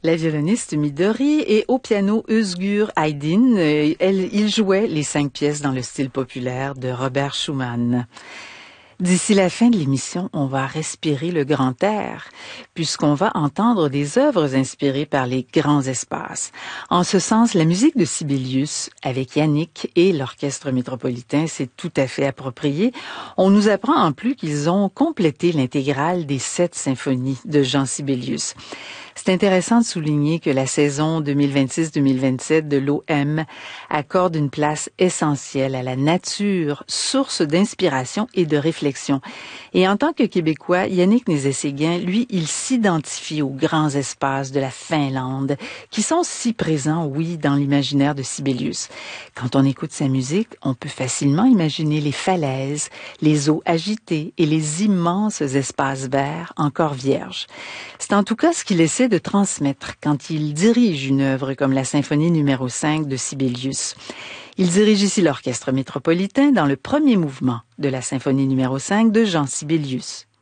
La violoniste Midori et au piano Özgür Aydin. Il jouait les 5 pièces dans le style populaire de Robert Schumann. D'ici la fin de l'émission, on va respirer le grand air, puisqu'on va entendre des œuvres inspirées par les grands espaces. En ce sens, la musique de Sibelius, avec Yannick et l'Orchestre métropolitain, c'est tout à fait approprié. On nous apprend en plus qu'ils ont complété l'intégrale des 7 symphonies de Jean Sibelius. C'est intéressant de souligner que la saison 2026-2027 de l'OM accorde une place essentielle à la nature, source d'inspiration et de réflexion. Et en tant que Québécois, Yannick Nézet-Séguin, lui, il s'identifie aux grands espaces de la Finlande, qui sont si présents, oui, dans l'imaginaire de Sibelius. Quand on écoute sa musique, on peut facilement imaginer les falaises, les eaux agitées et les immenses espaces verts encore vierges. C'est en tout cas ce qu'il essaie de transmettre quand il dirige une œuvre comme la symphonie numéro 5 de Sibelius. Il dirige ici l'Orchestre métropolitain dans le premier mouvement de la symphonie numéro 5 de Jean Sibelius.